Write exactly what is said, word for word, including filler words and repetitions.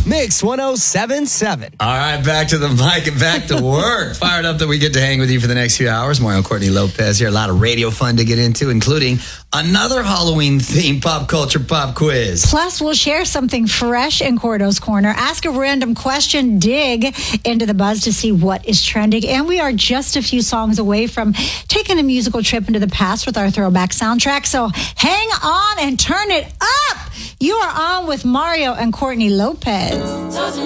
Mix one oh seven point seven. All right, back to the mic and back to work. Fired up that we get to hang with you for the next few hours. Mario and Courtney Lopez here. A lot of radio fun to get into, including another Halloween-themed pop culture pop quiz. Plus, we'll share something fresh in Cordo's Corner, ask a random question, dig into the buzz to see what is trending. And we are just a few songs away from taking a musical trip into the past with our throwback soundtrack. So hang on and turn it up. You are on with Mario and Courtney Lopez.